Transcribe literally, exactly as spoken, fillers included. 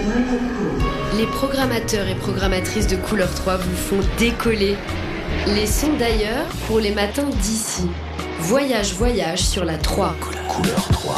Les programmateurs et programmatrices de Couleur trois vous font décoller. Les sons d'ailleurs pour les matins d'ici. Voyage, voyage sur la trois. Couleur trois.